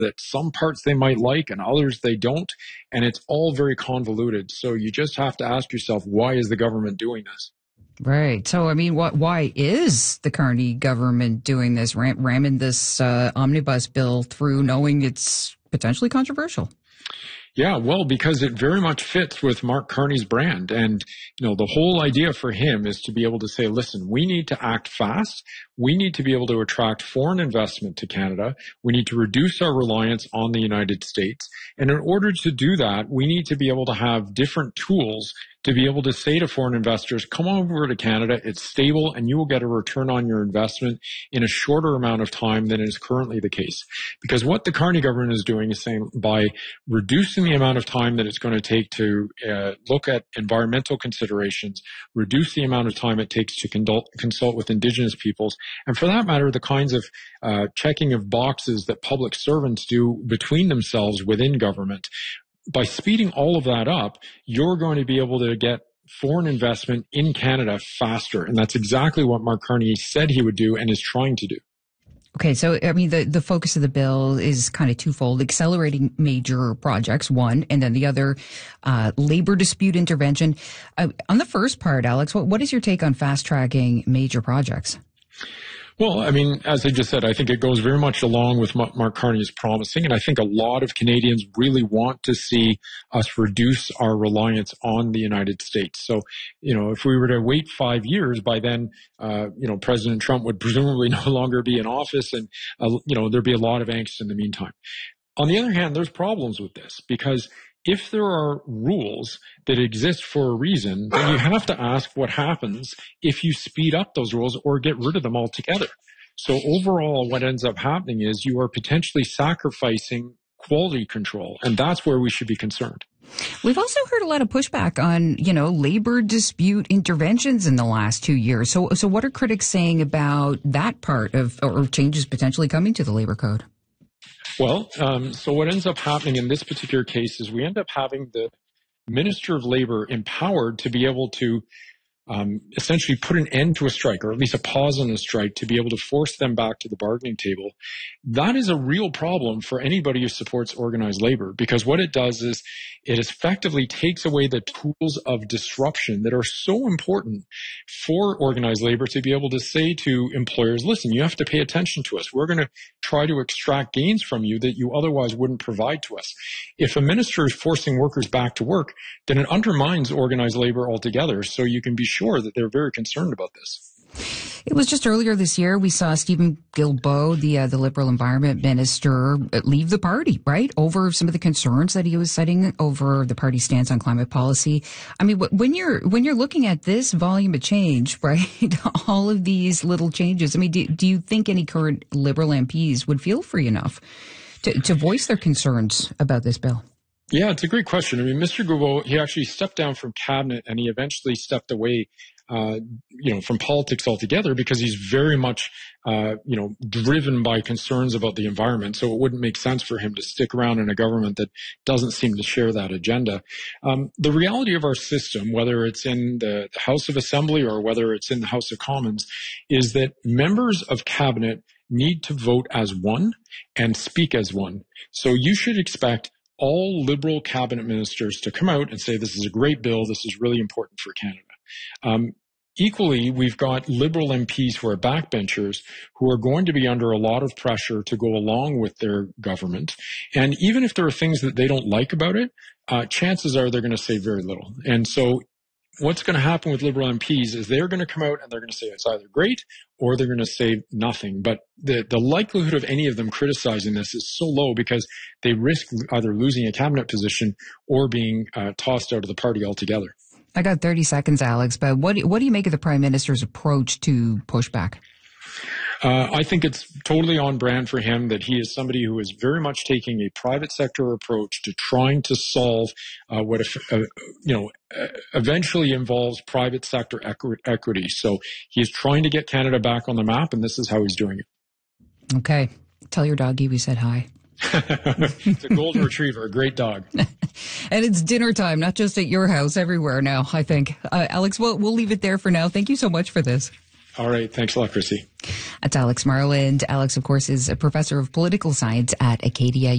that some parts they might like and others they don't. And it's all very convoluted. So you just have to ask yourself, why is the government doing this? Right. So, I mean, why is the Carney government doing this, ramming this omnibus bill through, knowing it's potentially controversial? Yeah, well, because it very much fits with Mark Carney's brand. And, the whole idea for him is to be able to say, listen, we need to act fast. We need to be able to attract foreign investment to Canada. We need to reduce our reliance on the United States. And in order to do that, we need to be able to have different tools to be able to say to foreign investors, come over to Canada, it's stable, and you will get a return on your investment in a shorter amount of time than is currently the case. Because what the Carney government is doing is saying, by reducing the amount of time that it's going to take to look at environmental considerations, reduce the amount of time it takes to consult with Indigenous peoples, and for that matter, the kinds of checking of boxes that public servants do between themselves within government, by speeding all of that up, you're going to be able to get foreign investment in Canada faster. And that's exactly what Mark Carney said he would do and is trying to do. Okay, so, I mean, the focus of the bill is kind of twofold: accelerating major projects, one, and then the other, labor dispute intervention. On the first part, Alex, what is your take on fast-tracking major projects? Well, I mean, as I just said, I think it goes very much along with what Mark Carney is promising. And I think a lot of Canadians really want to see us reduce our reliance on the United States. So, if we were to wait 5 years, by then, President Trump would presumably no longer be in office, and, there'd be a lot of angst in the meantime. On the other hand, there's problems with this, because if there are rules that exist for a reason, then you have to ask what happens if you speed up those rules or get rid of them altogether. So overall, what ends up happening is you are potentially sacrificing quality control, and that's where we should be concerned. We've also heard a lot of pushback on, labor dispute interventions in the last 2 years. So what are critics saying about that part of, or changes potentially coming to the labor code? Well, so what ends up happening in this particular case is we end up having the Minister of Labor empowered to be able to essentially put an end to a strike, or at least a pause on a strike, to be able to force them back to the bargaining table. That is a real problem for anybody who supports organized labor, because what it does is it effectively takes away the tools of disruption that are so important for organized labor to be able to say to employers, listen, you have to pay attention to us. We're going to try to extract gains from you that you otherwise wouldn't provide to us. If a minister is forcing workers back to work, then it undermines organized labor altogether. So you can be sure that they're very concerned about this. It was just earlier this year we saw Stephen Guilbeault, the Liberal Environment Minister, leave the party, right, over some of the concerns that he was citing over the party's stance on climate policy. I mean, when you're looking at this volume of change, right, all of these little changes, I mean, do you think any current Liberal MPs would feel free enough to voice their concerns about this bill? Yeah, it's a great question. I mean, Mr. Guilbeault, he actually stepped down from cabinet, and he eventually stepped away from politics altogether, because he's very much, driven by concerns about the environment. So it wouldn't make sense for him to stick around in a government that doesn't seem to share that agenda. The reality of our system, whether it's in the House of Assembly or whether it's in the House of Commons, is that members of cabinet need to vote as one and speak as one. So you should expect all Liberal cabinet ministers to come out and say, this is a great bill, this is really important for Canada. Equally, we've got Liberal MPs who are backbenchers who are going to be under a lot of pressure to go along with their government. And even if there are things that they don't like about it, chances are they're going to say very little. And so what's going to happen with Liberal MPs is they're going to come out and they're going to say it's either great or they're going to say nothing. But the likelihood of any of them criticizing this is so low, because they risk either losing a cabinet position or being tossed out of the party altogether. I got 30 seconds, Alex, but what do you make of the Prime Minister's approach to pushback? I think it's totally on brand for him that he is somebody who is very much taking a private sector approach to trying to solve what eventually involves private sector equity. So he is trying to get Canada back on the map, and this is how he's doing it. Okay. Tell your doggy we said hi. It's a golden retriever, a great dog. And it's dinner time, not just at your house, everywhere now, I think. Alex, we'll leave it there for now. Thank you so much for this. All right. Thanks a lot, Chrissy. That's Alex Marland. Alex, of course, is a professor of political science at Acadia